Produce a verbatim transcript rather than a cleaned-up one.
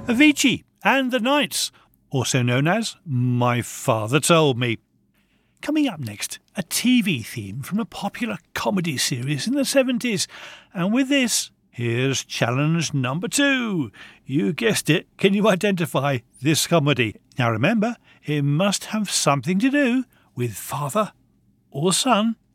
Avicii and the Knights, also known as My Father Told Me. Coming up next, a T V theme from a popular comedy series in the seventies. And with this, here's challenge number two. You guessed it. Can you identify this comedy? Now remember, it must have something to do with father or son